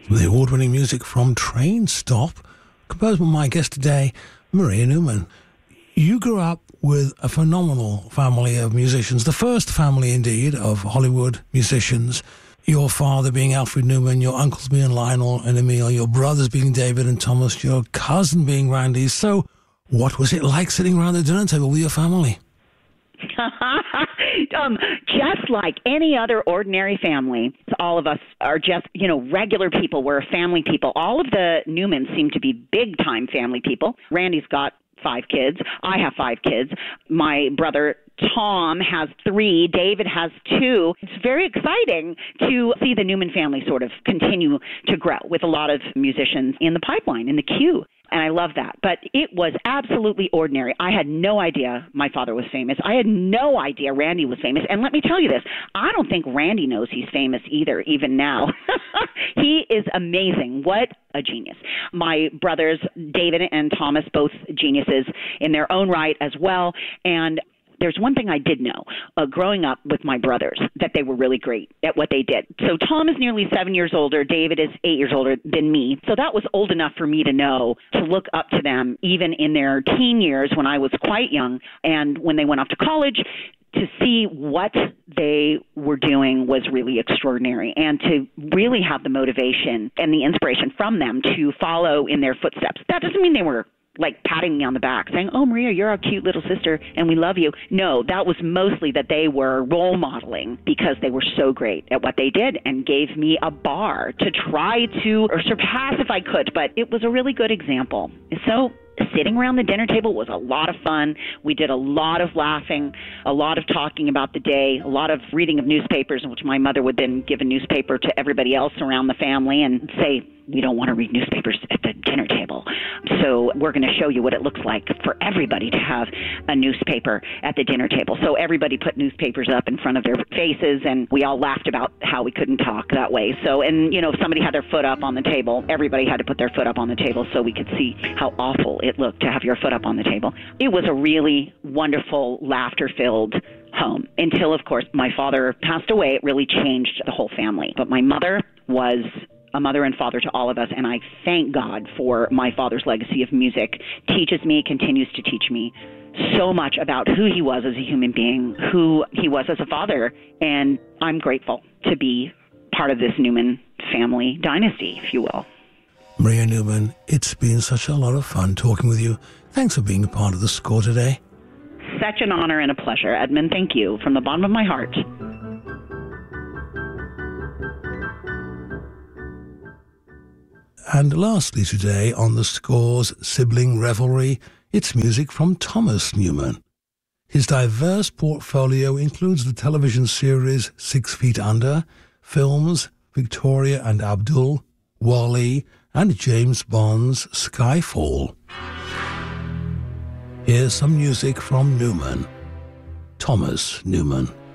The award-winning music from Train Stop, composed by my guest today, Maria Newman. You grew up with a phenomenal family of musicians, the first family indeed of Hollywood musicians. Your father being Alfred Newman, your uncles being Lionel and Emil, your brothers being David and Thomas, your cousin being Randy. So what was it like sitting around the dinner table with your family? Just like any other ordinary family, all of us are just, regular people. We're family people. All of the Newmans seem to be big-time family people. Randy's got 5 kids. I have 5 kids. My brother Tom has 3. David has 2. It's very exciting to see the Newman family sort of continue to grow with a lot of musicians in the pipeline, in the queue. And I love that. But it was absolutely ordinary. I had no idea my father was famous. I had no idea Randy was famous. And let me tell you this, I don't think Randy knows he's famous either, even now. He is amazing. What a genius. My brothers, David and Thomas, both geniuses in their own right as well. And there's one thing I did know growing up with my brothers, that they were really great at what they did. So Tom is nearly 7 years older. David is 8 years older than me. So that was old enough for me to know, to look up to them, even in their teen years when I was quite young. And when they went off to college, to see what they were doing was really extraordinary, and to really have the motivation and the inspiration from them to follow in their footsteps. That doesn't mean they were like patting me on the back saying, "Oh, Maria, you're our cute little sister and we love you." No, that was mostly that they were role modeling because they were so great at what they did and gave me a bar to try to or surpass if I could. But it was a really good example. So sitting around the dinner table was a lot of fun. We did a lot of laughing, a lot of talking about the day, a lot of reading of newspapers, in which my mother would then give a newspaper to everybody else around the family and say, "We don't want to read newspapers at the dinner table. So we're going to show you what it looks like for everybody to have a newspaper at the dinner table." So everybody put newspapers up in front of their faces, and we all laughed about how we couldn't talk that way. So, and if somebody had their foot up on the table, everybody had to put their foot up on the table so we could see how awful it looked to have your foot up on the table. It was a really wonderful, laughter-filled home until, of course, my father passed away. It really changed the whole family. But my mother was a mother and father to all of us, and I thank God for my father's legacy of music. Teaches me, continues to teach me so much about who he was as a human being, who he was as a father, and I'm grateful to be part of this Newman family dynasty, if you will. Maria Newman, it's been such a lot of fun talking with you. Thanks for being a part of The Score today. Such an honor and a pleasure, Edmund. Thank you from the bottom of my heart. And lastly today on The Score's Sibling Revelry, it's music from Thomas Newman. His diverse portfolio includes the television series 6 Feet Under, films Victoria and Abdul, Wall-E, and James Bond's Skyfall. Here's some music from Newman. Thomas Newman.